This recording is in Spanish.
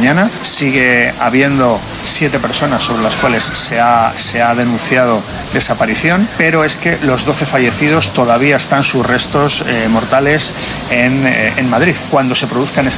mañana. Sigue habiendo 7 personas sobre las cuales se ha denunciado desaparición, pero es que los 12 fallecidos todavía están sus restos mortales en Madrid. Cuando se produzcan